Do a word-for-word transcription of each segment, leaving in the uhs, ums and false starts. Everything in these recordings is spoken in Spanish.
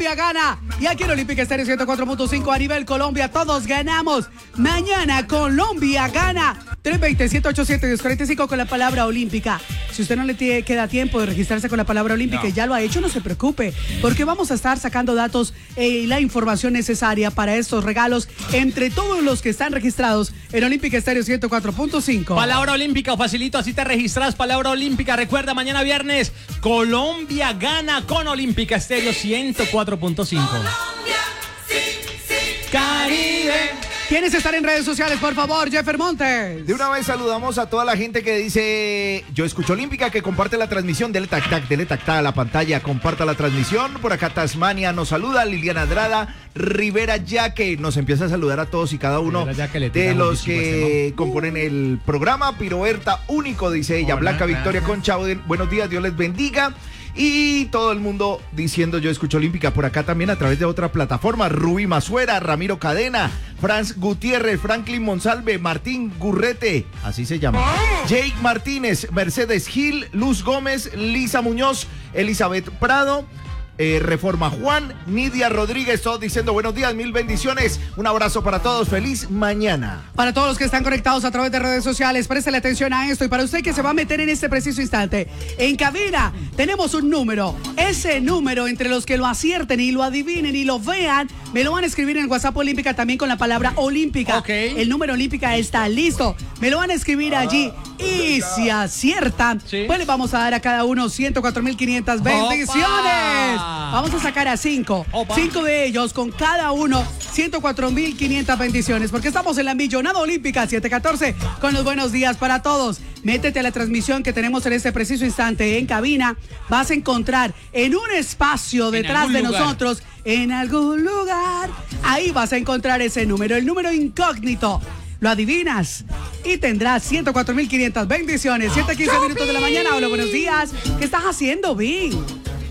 Colombia gana. Y aquí en Olímpica Estéreo ciento cuatro punto cinco a nivel Colombia, todos ganamos. Mañana Colombia gana. tres dos cero, siete ocho siete, dos cuatro cinco con la palabra olímpica. Si usted no le tiene, queda tiempo de registrarse con la palabra olímpica no. y ya lo ha hecho, no se preocupe, porque vamos a estar sacando datos y eh, la información necesaria para estos regalos entre todos los que están registrados en Olímpica Estéreo ciento cuatro punto cinco. Palabra olímpica, o facilito, así te registras, palabra olímpica. Recuerda, mañana viernes, Colombia gana con Olímpica Estéreo ciento cuatro punto cinco. Colombia, sí, sí, Caribe. ¿Quiénes están en redes sociales, por favor? Jeffer Montes. De una vez saludamos a toda la gente que dice yo escucho Olímpica, que comparte la transmisión. Dele tac tac, dele tac tac a la pantalla, comparta la transmisión. Por acá Tasmania nos saluda, Liliana Andrada, Rivera Yaque nos empieza a saludar a todos y cada uno de los que componen el programa. Piroberta único, dice ella. Hola, Blanca Victoria cara. Concha, buenos días, Dios les bendiga. Y todo el mundo diciendo yo escucho Olímpica por acá también a través de otra plataforma. Rubí Mazuera, Ramiro Cadena, Franz Gutiérrez, Franklin Monsalve, Martín Gurrete, así se llama, Jake Martínez, Mercedes Gil, Luz Gómez, Lisa Muñoz, Elizabeth Prado, eh, Reforma Juan, Nidia Rodríguez, todos diciendo buenos días, mil bendiciones, un abrazo para todos, feliz mañana. Para todos los que están conectados a través de redes sociales, préstele atención a esto, y para usted que se va a meter en este preciso instante, en cabina tenemos un número, ese número entre los que lo acierten y lo adivinen y lo vean, me lo van a escribir en el WhatsApp Olímpica también con la palabra olímpica. Okay. El número olímpica está listo, me lo van a escribir allí y si aciertan, ¿sí? Pues le vamos a dar a cada uno ciento cuatro mil quinientas bendiciones. ¡Opa! Vamos a sacar a cinco. Opa. Cinco de ellos con cada uno ciento cuatro mil quinientas bendiciones, porque estamos en la millonada olímpica siete catorce con los buenos días para todos. Métete a la transmisión que tenemos en este preciso instante en cabina. Vas a encontrar en un espacio detrás de lugar. nosotros, en algún lugar, ahí vas a encontrar ese número, el número incógnito. Lo adivinas y tendrás ciento cuatro mil quinientas bendiciones. siete quince minutos de la mañana. Hola, buenos días. ¿Qué estás haciendo, Vin?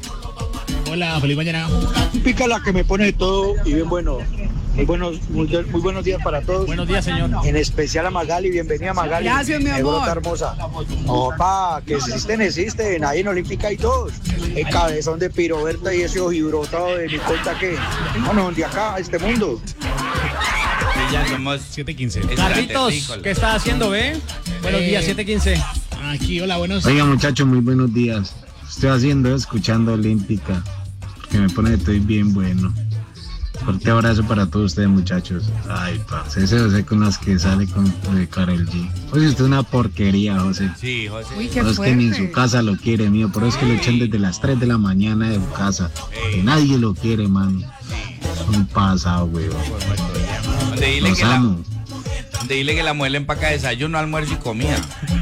Hola, feliz mañana. Pica la que me pone todo y bien bueno. Muy buenos, muy, muy buenos días para todos. Buenos días, señor. En especial a Magali, bienvenida Magali. Gracias, mi amor. Brota hermosa. Opa, que existen, existen. Ahí en Olímpica hay todos. El cabezón de Piroberta y ese ojibrotado de Nicole Taque. Bueno, de acá, a este mundo. Y ya somos siete quince. Carlitos, ¿qué estás haciendo, ve? Buenos Eh, días, siete quince. Aquí, hola, buenos días. Oiga, muchachos, muy buenos días. Estoy haciendo, escuchando Olímpica, porque me pone estoy bien bueno. Fuerte abrazo para todos ustedes, muchachos. Ay, parce, ese José con las que sale con de Karol G. Oye, usted es una porquería, José. Sí, José. Uy, qué Pero es fuerte. que ni en su casa lo quiere, mío. Por eso es que lo echan desde las tres de la mañana de su casa. Que nadie lo quiere, mano. Es un pasado, weón. Donde dile, Los que la, amo. donde dile que la mujer le empaca desayuno, almuerzo y comida.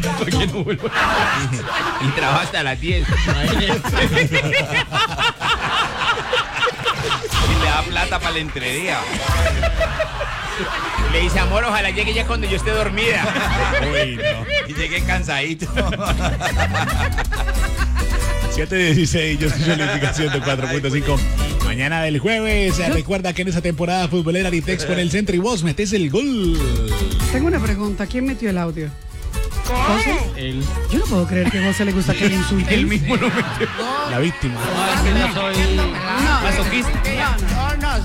Y trabaja hasta las diez. Y le da plata para el entredía. Le dice, amor, ojalá llegue ya cuando yo esté dormida. Uy, no. Y llegue cansadito. siete dieciséis, yo soy Olímpica ciento cuatro punto cinco. Mañana del jueves, recuerda que en esa temporada futbolera Aritex con el centro y vos metés el gol. Tengo una pregunta. ¿Quién metió el audio? ¿José? Él. Yo no puedo creer que a José le gusta que le insulten. Él mismo lo metió. La víctima. No, es que yo soy masoquista. No, no,